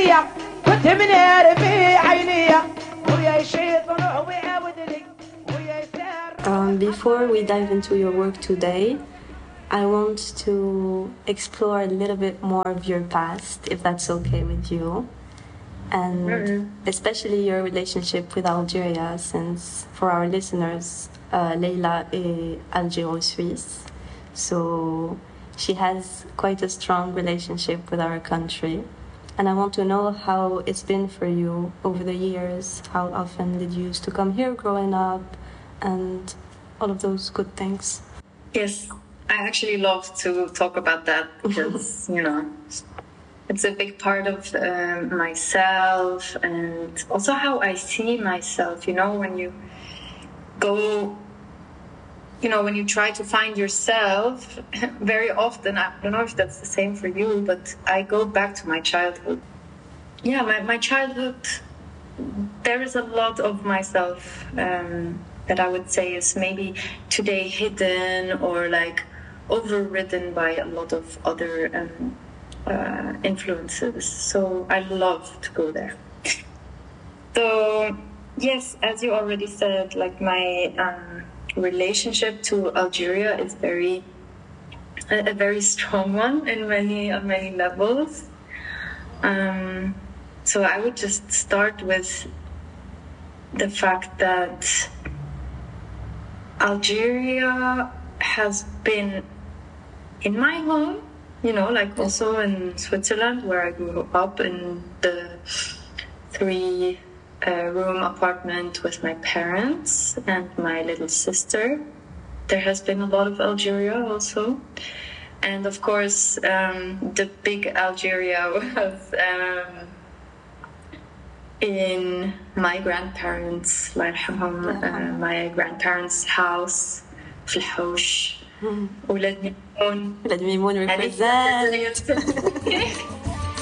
عليا كنت منير في عينيا ويا شيطان ويعاود لي ويا سار. Before we dive into your work today, I want to explore a little bit more of your past, if that's okay with you, and especially your relationship with Algeria, since for our listeners, Leila est Algéro-Suisse, so she has quite a strong relationship with our country. And I want to know how it's been for you over the years. How often did you used to come here growing up, and all of those good things? Yes, I actually love to talk about that because, it's a big part of myself and also how I see myself. When you go, when you try to find yourself, very often, I don't know if that's the same for you, but I go back to my childhood. Yeah, my childhood, there is a lot of myself that I would say is maybe today hidden or like overridden by a lot of other influences. So I love to go there. So yes, as you already said, like my relationship to Algeria is a very strong one on many levels. So I would just start with the fact that Algeria has been in my home, like also in Switzerland, where I grew up in the 3-room apartment with my parents and my little sister. There has been a lot of Algeria also. And of course, the big Algeria was in my grandparents, my grandparents' house في الحوش. ولاد ميمون represent.